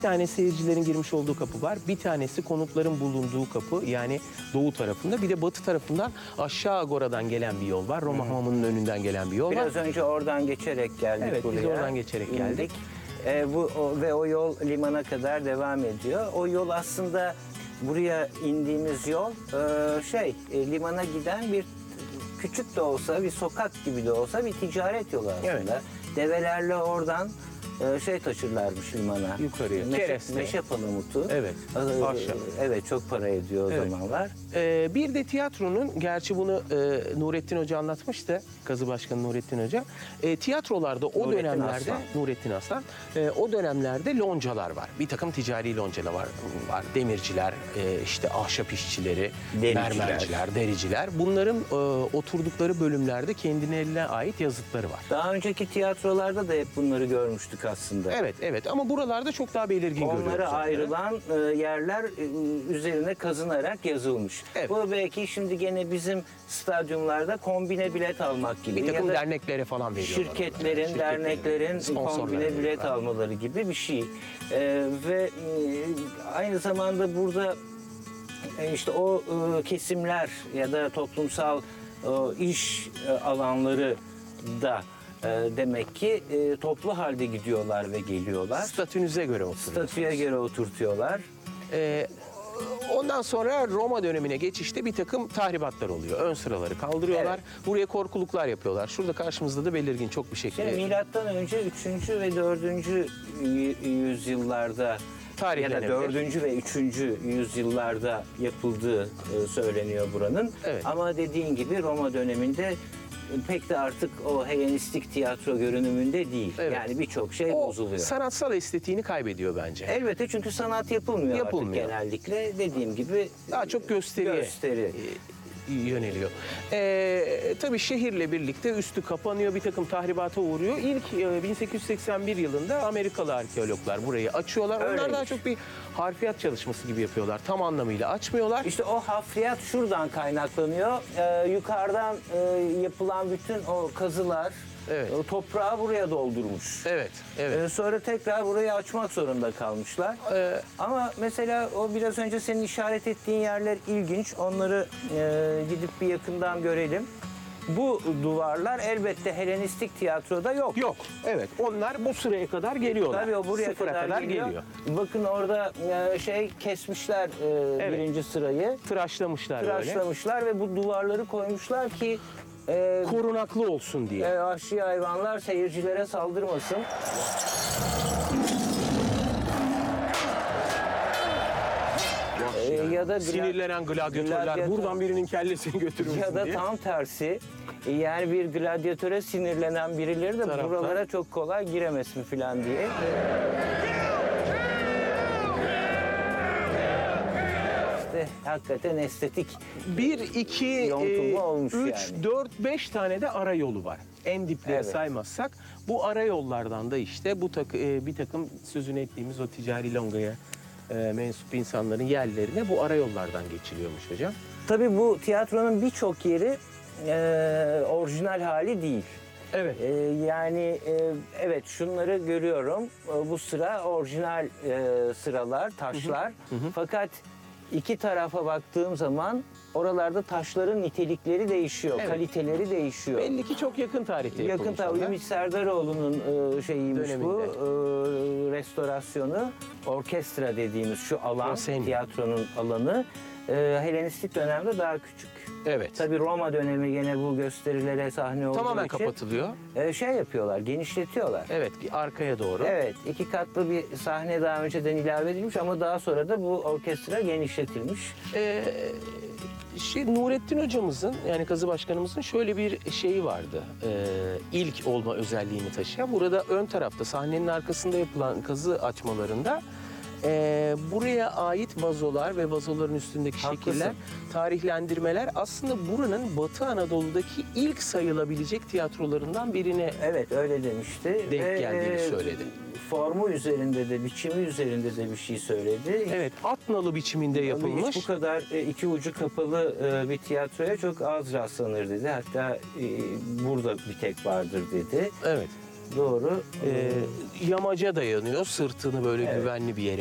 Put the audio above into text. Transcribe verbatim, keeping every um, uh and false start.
Bir tane seyircilerin girmiş olduğu kapı var. Bir tanesi konukların bulunduğu kapı, yani doğu tarafında. Bir de batı tarafından aşağı Agora'dan gelen bir yol var. Roma Hamamı'nın önünden gelen bir yol var. Biraz önce oradan geçerek geldik Evet, buraya. biz oradan geçerek geldik. Ee, bu o, ve o yol limana kadar devam ediyor. O yol aslında buraya indiğimiz yol e, şey e, limana giden bir küçük de olsa, bir sokak gibi de olsa bir ticaret yolu aslında. Evet. Develerle oradan e, şey taşırlarmış limana. Yukarıya, Meşe, kereste. meşe palamutu. Evet, Ee, ahşap. Evet, çok para ediyor o Evet. zamanlar. Ee, bir de tiyatronun, gerçi bunu e, Nurettin Hoca anlatmıştı, Kazı Başkanı Nurettin Hoca. E, tiyatrolarda o Nurettin dönemlerde, Aslan. Nurettin Aslan, e, o dönemlerde loncalar var. Bir takım ticari loncalar var. var. Demirciler, e, işte ahşap işçileri, Dericiler. mermerciler, dericiler. Bunların e, oturdukları bölümlerde kendine ait yazıtları var. Daha önceki tiyatrolarda da hep bunları görmüştük aslında. Evet, evet, ama buralarda çok daha belirgin görüyoruz. Onlara onları. ayrılan e, yerler e, üzerine kazınarak yazılmış. Evet. Bu belki şimdi gene bizim stadyumlarda kombine bilet almak gibi. Bir takım ya da derneklere falan veriyorlar. şirketlerin, onları. derneklerin sponsorlara kombine bilet veriyorlar. almaları gibi bir şey. E, ve e, aynı zamanda burada e, işte o e, kesimler ya da toplumsal e, iş e, alanları da e, demek ki e, toplu halde gidiyorlar ve geliyorlar. Statünüze göre oturuyor. Statüye göre oturtuyorlar. Ee, ondan sonra Roma dönemine geçişte bir takım tahribatlar oluyor. Ön sıraları kaldırıyorlar. Evet. Buraya korkuluklar yapıyorlar. Şurada karşımızda da belirgin çok bir şekilde. Şimdi milattan önce üçüncü ve dördüncü yüzyıllarda ya da Tarihlenebilir. dördüncü ve üçüncü yüzyıllarda yapıldığı e, söyleniyor buranın. Evet. Ama dediğin gibi Roma döneminde pek de artık o Helenistik tiyatro görünümünde değil. Evet. Yani birçok şey o bozuluyor. sanatsal estetiğini kaybediyor bence. Elbette, çünkü sanat yapılmıyor, Yapılmıyor. artık genellikle. Dediğim gibi Daha çok gösteriye gösteri. e, yöneliyor. Ee, tabii şehirle birlikte üstü kapanıyor, bir takım tahribata uğruyor. İlk e, bin sekiz yüz seksen bir yılında Amerikalı arkeologlar burayı açıyorlar. Onlar Öyleymiş. daha çok bir harfiyat çalışması gibi yapıyorlar. Tam anlamıyla açmıyorlar. İşte o hafriyat şuradan kaynaklanıyor. Ee, yukarıdan e, yapılan bütün o kazılar Evet. o toprağı buraya doldurmuş. Evet, evet. Ee, sonra tekrar burayı açmak zorunda kalmışlar. Ee, Ama mesela o biraz önce senin işaret ettiğin yerler ilginç. Onları e, gidip bir yakından görelim. Bu duvarlar elbette Helenistik tiyatroda yok. Yok. Evet. Onlar bu sıraya kadar geliyorlar. Tabii o buraya Sıfıra kadar, kadar geliyor. geliyor. Bakın orada e, şey kesmişler e, Evet. birinci sırayı. Tıraşlamışlar böyle. Tıraşlamışlar ve bu duvarları koymuşlar ki e, Korunaklı olsun diye. e, vahşi hayvanlar seyircilere saldırmasın. E, ya da gla- Sinirlenen gladyatörler gladyatör- buradan birinin kellesini götürür ya da diye. tam tersi, e, yani bir gladyatöre sinirlenen birileri de Taraftar. buralara çok kolay giremesin falan diye. İşte hakikaten estetik. Bir, iki, Yontulma e, olmuş üç, yani. dört, beş tane de ara yolu var. En dipleri Evet. saymazsak bu ara yollardan da işte bu tak, e, bir takım sözünü ettiğimiz o ticari longaya e, mensup insanların yerlerine bu ara yollardan geçiliyormuş hocam. Tabii bu tiyatronun birçok yeri e, orijinal hali değil. Evet. E, yani e, evet, şunları görüyorum. E, bu sıra orijinal e, sıralar, taşlar. Fakat iki tarafa baktığım zaman oralarda taşların nitelikleri değişiyor, Evet. kaliteleri değişiyor. Belli ki çok yakın tarihte Yakın yapılmış tabii onlar. Ümit Serdaroğlu'nun e, şeyiymiş bu, Döneminde. e, restorasyonu, orkestra dediğimiz şu alan, Proscenium. tiyatronun alanı e, Helenistik dönemde daha küçük. Evet. Tabii Roma dönemi gene bu gösterilere sahne olduğu Tamamen için kapatılıyor. e, şey yapıyorlar, genişletiyorlar. Evet, bir arkaya doğru. Evet, iki katlı bir sahne daha önceden ilave edilmiş ama daha sonra da bu orkestra genişletilmiş. Ee, şey, Nurettin hocamızın, yani Kazı Başkanımızın şöyle bir şeyi vardı. Ee, ilk olma özelliğini taşıyan. Burada ön tarafta sahnenin arkasında yapılan kazı açmalarında e, buraya ait vazolar ve vazoların üstündeki Haklısın. şekiller, tarihlendirmeler aslında buranın Batı Anadolu'daki ilk sayılabilecek tiyatrolarından birine Evet, öyle demişti. denk Ve, geldiğini e, söyledi. Formu üzerinde de, biçimi üzerinde de bir şey söyledi. Evet, at nalı biçiminde Hiç yapılmış. bu kadar e, iki ucu kapalı e, bir tiyatroya çok az rastlanır dedi. Hatta e, burada bir tek vardır dedi. Evet. doğru. Ee, yamaca dayanıyor, sırtını böyle Evet. güvenli bir yere